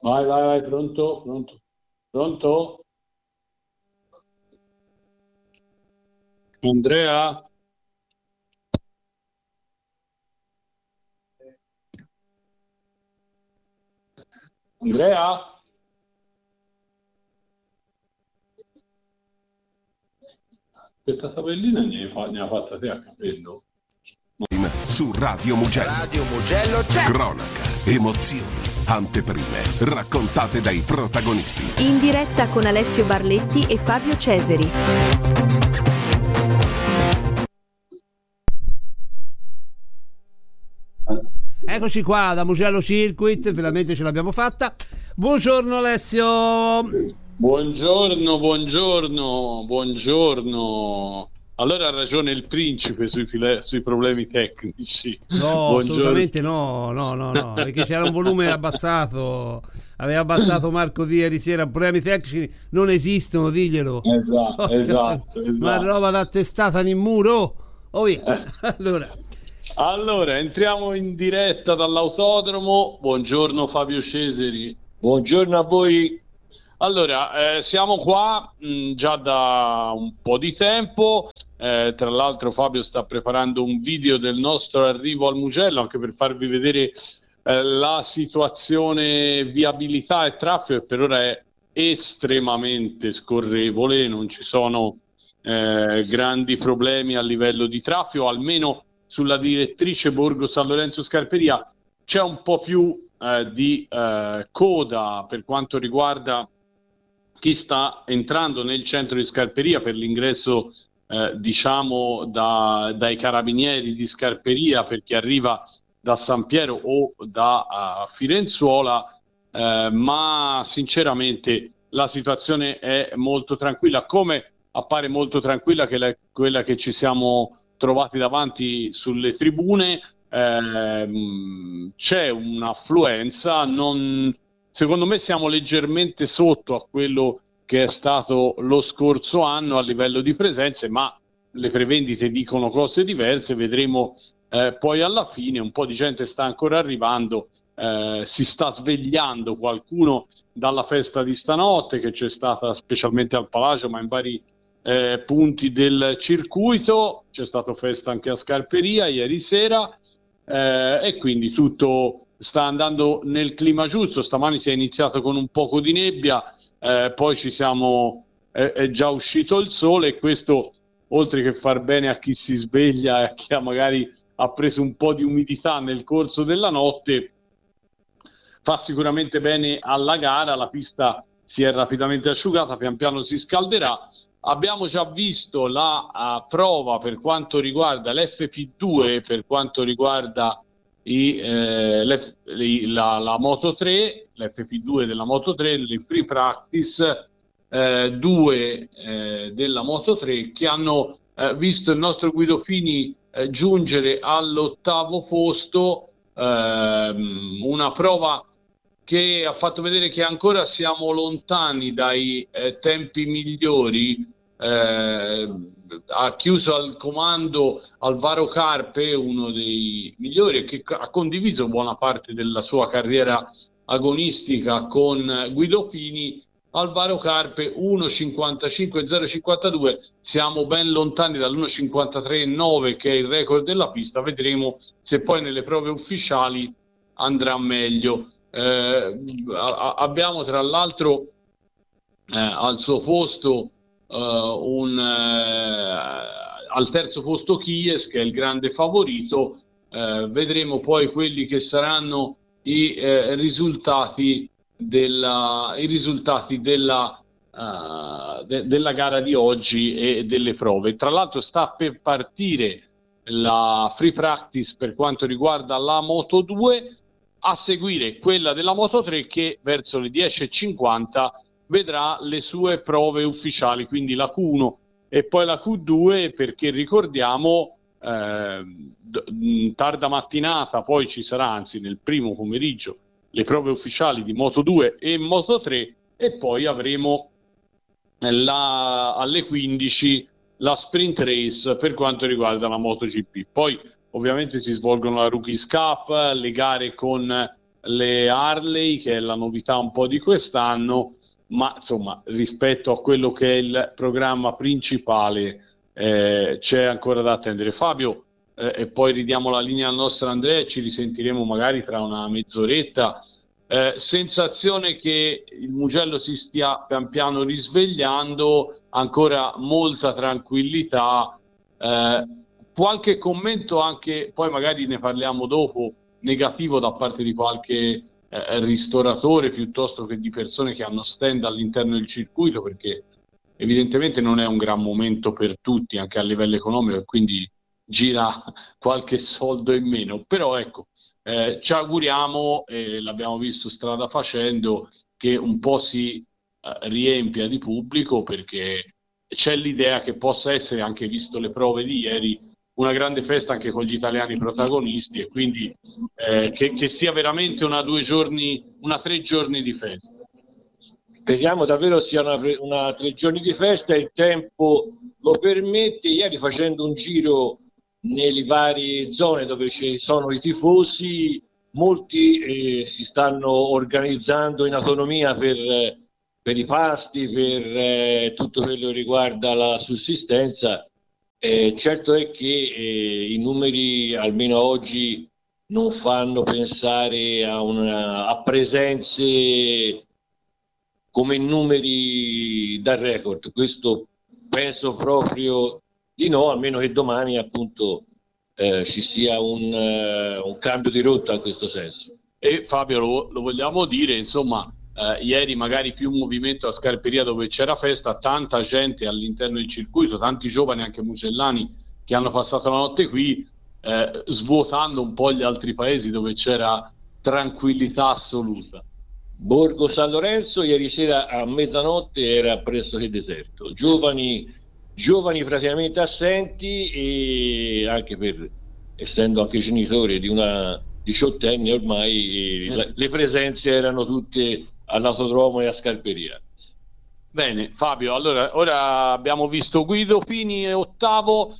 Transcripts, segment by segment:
Vai, vai, vai, pronto, pronto, pronto? Andrea? Andrea? Questa tabellina ne ha fatta te a capello? Su Radio Mugello. Radio Mugello c'è. Cronaca, emozioni, anteprime, raccontate dai protagonisti. In diretta con Alessio Barletti e Fabio Ceseri. Eccoci qua da Mugello Circuit, finalmente ce l'abbiamo fatta. Buongiorno Alessio. Buongiorno, buongiorno, buongiorno. Allora ha ragione il principe sui problemi tecnici. No, Buongiorno. assolutamente no, perché c'era un volume abbassato. Aveva abbassato Marco di ieri sera. Problemi tecnici non esistono, diglielo. Esatto. Ma roba da testata in muro. Oh via. Allora, entriamo in diretta dall'autodromo. Buongiorno Fabio Ceseri. Buongiorno a voi. Allora, siamo qua già da un po' di tempo. Tra l'altro Fabio sta preparando un video del nostro arrivo al Mugello, anche per farvi vedere la situazione viabilità e traffico, che per ora è estremamente scorrevole, non ci sono grandi problemi a livello di traffico, almeno sulla direttrice Borgo San Lorenzo Scarperia c'è un po' più di coda per quanto riguarda chi sta entrando nel centro di Scarperia per l'ingresso diciamo dai carabinieri di Scarperia, per chi arriva da San Piero o da Firenzuola, ma sinceramente la situazione è molto tranquilla, come appare molto tranquilla quella che ci siamo trovati davanti sulle tribune. C'è un'affluenza, secondo me siamo leggermente sotto a quello che è stato lo scorso anno a livello di presenze, ma le prevendite dicono cose diverse, vedremo poi alla fine. Un po' di gente sta ancora arrivando, si sta svegliando qualcuno dalla festa di stanotte che c'è stata specialmente al Palagio, ma in vari punti del circuito. C'è stata festa anche a Scarperia ieri sera, e quindi tutto sta andando nel clima giusto. Stamani si è iniziato con un poco di nebbia, poi è già uscito il sole, e questo, oltre che far bene a chi si sveglia e a chi magari ha preso un po' di umidità nel corso della notte, fa sicuramente bene alla gara. La pista si è rapidamente asciugata, pian piano si scalderà. Abbiamo già visto la prova per quanto riguarda l'FP2, per quanto riguarda la Moto 3, l'FP2 della Moto 3, le free practice 2 della Moto 3, che hanno visto il nostro Guido Fini giungere all'8° posto, una prova che ha fatto vedere che ancora siamo lontani dai tempi migliori. Ha chiuso al comando Alvaro Carpe, uno dei migliori, e che ha condiviso buona parte della sua carriera agonistica con Guido Pini. Alvaro Carpe 1.55.052, siamo ben lontani dall'1.53.9 che è il record della pista. Vedremo se poi nelle prove ufficiali andrà meglio. Abbiamo tra l'altro al suo posto al terzo posto Chies, che è il grande favorito. Vedremo poi quelli che saranno i risultati della gara di oggi e delle prove. Tra l'altro sta per partire la free practice per quanto riguarda la Moto 2, a seguire quella della Moto 3, che verso le 10.50 vedrà le sue prove ufficiali, quindi la Q1 e poi la Q2, perché ricordiamo tarda mattinata poi ci sarà, anzi nel primo pomeriggio, le prove ufficiali di Moto 2 e Moto 3, e poi avremo alle 15 la sprint race per quanto riguarda la MotoGP. Poi ovviamente si svolgono la Rookies Cup, le gare con le Harley, che è la novità un po' di quest'anno, ma insomma rispetto a quello che è il programma principale c'è ancora da attendere. Fabio, e poi ridiamo la linea al nostro Andrea e ci risentiremo magari tra una mezz'oretta. Sensazione che il Mugello si stia pian piano risvegliando, ancora molta tranquillità, qualche commento anche, poi magari ne parliamo dopo, negativo da parte di qualche ristoratore piuttosto che di persone che hanno stand all'interno del circuito, perché evidentemente non è un gran momento per tutti anche a livello economico e quindi gira qualche soldo in meno, però ecco, ci auguriamo, l'abbiamo visto strada facendo, che un po' si riempia di pubblico, perché c'è l'idea che possa essere, anche visto le prove di ieri, una grande festa anche con gli italiani protagonisti, e quindi che sia veramente una 3 giorni di festa. Speriamo davvero sia una 3 giorni di festa, il tempo lo permette. Ieri, facendo un giro nelle varie zone dove ci sono i tifosi, molti si stanno organizzando in autonomia per i pasti, per tutto quello che riguarda la sussistenza. Certo è che i numeri, almeno oggi, non fanno pensare a presenze come numeri da record. Questo penso proprio di no, almeno che domani appunto ci sia un cambio di rotta in questo senso. E Fabio, lo vogliamo dire, insomma, ieri magari più movimento a Scarperia dove c'era festa, tanta gente all'interno del circuito, tanti giovani anche mugellani che hanno passato la notte qui, svuotando un po' gli altri paesi dove c'era tranquillità assoluta. Borgo San Lorenzo ieri sera a mezzanotte era pressoché deserto, giovani praticamente assenti, e anche essendo anche genitori di una 18enne ormai, le presenze erano tutte all'autodromo e a Scarperia. Bene Fabio, allora ora abbiamo visto Guido Pini ottavo,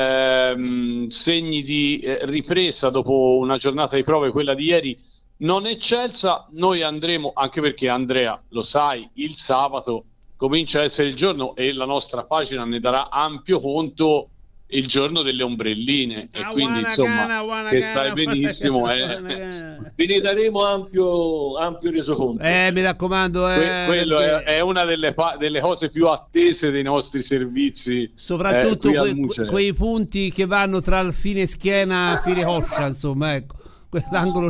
segni di ripresa dopo una giornata di prove, quella di ieri non eccelsa. Noi andremo, anche perché Andrea lo sai, il sabato comincia a essere il giorno, e la nostra pagina ne darà ampio conto, il giorno delle ombrelline, e quindi insomma che stai benissimo, ve ne daremo ampio resoconto. Mi raccomando, quello è una delle cose più attese dei nostri servizi, soprattutto quei punti che vanno tra il fine schiena e fine coscia, insomma, ecco, quell'angolo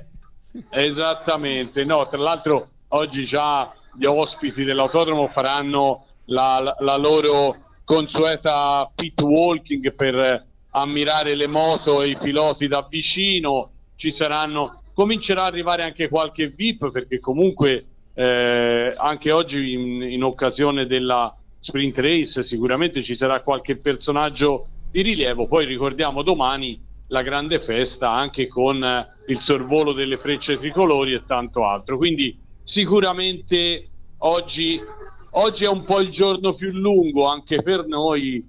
esattamente. No, tra l'altro oggi già gli ospiti dell'autodromo faranno la loro consueta pit walking per ammirare le moto e i piloti da vicino. Comincerà ad arrivare anche qualche VIP, perché comunque anche oggi in occasione della sprint race sicuramente ci sarà qualche personaggio di rilievo. Poi ricordiamo domani la grande festa anche con il sorvolo delle frecce tricolori e tanto altro, quindi sicuramente oggi è un po' il giorno più lungo anche per noi,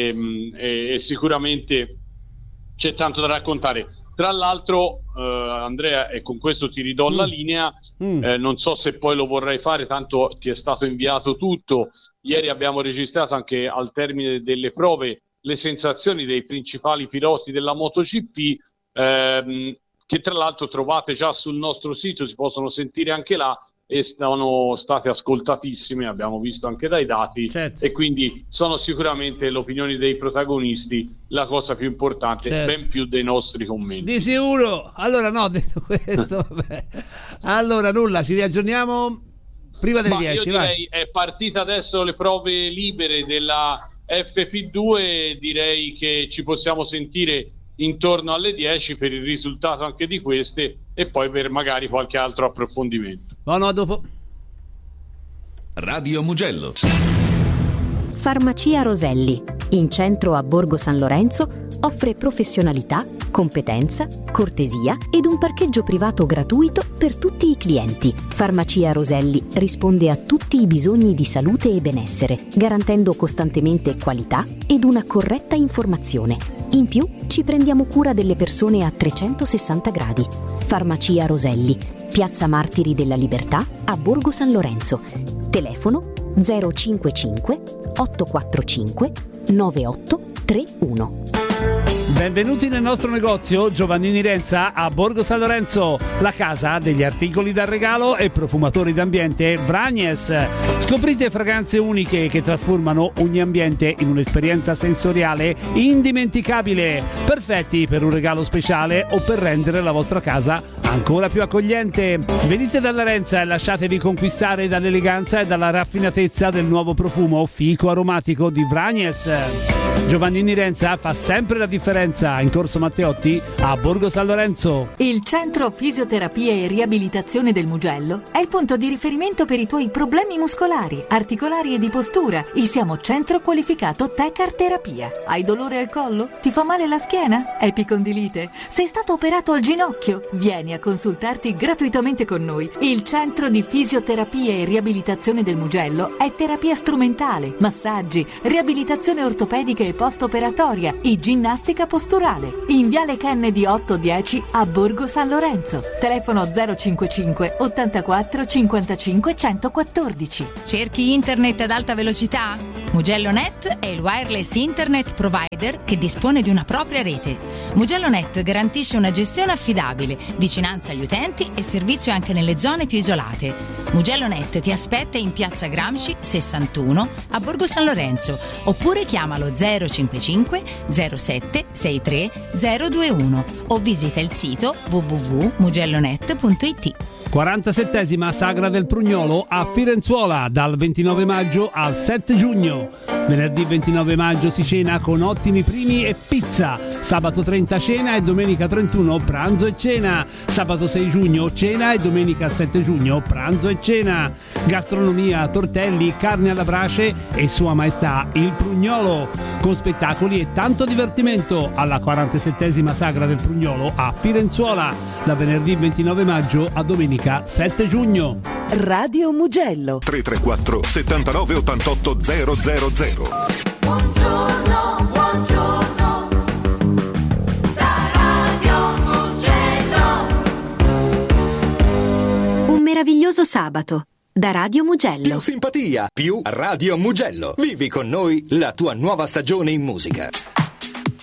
e sicuramente c'è tanto da raccontare. Tra l'altro Andrea, e con questo ti ridò la linea, non so se poi lo vorrai fare, tanto ti è stato inviato tutto. Ieri abbiamo registrato anche al termine delle prove le sensazioni dei principali piloti della MotoGP, che tra l'altro trovate già sul nostro sito, si possono sentire anche là, e sono state ascoltatissime, abbiamo visto anche dai dati, certo. E quindi sono sicuramente le opinioni dei protagonisti la cosa più importante, certo. Ben più dei nostri commenti. Di sicuro. Allora no, detto questo vabbè. Allora nulla, ci riaggiorniamo prima delle 10. Io direi è partita adesso le prove libere della FP2, direi che ci possiamo sentire intorno alle 10 per il risultato anche di queste, e poi per magari qualche altro approfondimento. No, dopo. Radio Mugello. Farmacia Roselli, in centro a Borgo San Lorenzo, offre professionalità, competenza, cortesia ed un parcheggio privato gratuito per tutti i clienti. Farmacia Roselli risponde a tutti i bisogni di salute e benessere, garantendo costantemente qualità ed una corretta informazione. In più, ci prendiamo cura delle persone a 360 gradi. Farmacia Roselli, Piazza Martiri della Libertà a Borgo San Lorenzo. Telefono 055 845 9831. Benvenuti nel nostro negozio Giovannini Renza a Borgo San Lorenzo, la casa degli articoli da regalo e profumatori d'ambiente Vragnes. Scoprite fragranze uniche che trasformano ogni ambiente in un'esperienza sensoriale indimenticabile, perfetti per un regalo speciale o per rendere la vostra casa ancora più accogliente. Venite dalla Renza e lasciatevi conquistare dall'eleganza e dalla raffinatezza del nuovo profumo fico aromatico di Vragnes. Giovannini Renza fa sempre la differenza in Corso Matteotti a Borgo San Lorenzo. Il Centro Fisioterapia e Riabilitazione del Mugello è il punto di riferimento per i tuoi problemi muscolari, articolari e di postura. Il siamo centro qualificato Tecar Terapia. Hai dolore al collo? Ti fa male la schiena? Epicondilite? Sei stato operato al ginocchio? Vieni a consultarti gratuitamente con noi. Il Centro di Fisioterapia e Riabilitazione del Mugello è terapia strumentale, massaggi, riabilitazione ortopedica e post-operatoria e ginnastica posturale. In Viale Kennedy 810 a Borgo San Lorenzo. Telefono 055 84 55 114. Cerchi internet ad alta velocità? Mugello.net è il wireless internet provider che dispone di una propria rete. Mugello.net garantisce una gestione affidabile, vicinanza agli utenti e servizio anche nelle zone più isolate. Mugello.net ti aspetta in Piazza Gramsci 61 a Borgo San Lorenzo oppure chiamalo 055 07 63 021 o visita il sito www.mugellonet.it. 47esima Sagra del Prugnolo a Firenzuola dal 29 maggio al 7 giugno. Venerdì 29 maggio si cena con ottimi primi e pizza. Sabato 30 cena e domenica 31 pranzo e cena. Sabato 6 giugno cena e domenica 7 giugno pranzo e cena. Gastronomia, tortelli, carne alla brace e Sua Maestà il Prugnolo. Con spettacoli e tanto divertimento alla 47esima Sagra del Prugnolo a Firenzuola da venerdì 29 maggio a domenica 7 giugno. Radio Mugello 334 79 88 000. Buongiorno, buongiorno, da Radio Mugello. Un meraviglioso sabato da Radio Mugello. Più simpatia, più Radio Mugello. Vivi con noi la tua nuova stagione in musica.